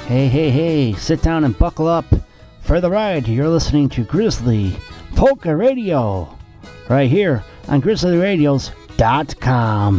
Hey, sit down and buckle up for the ride. You're listening to Grizzly Polka Radio right here on grizzlyradios.com.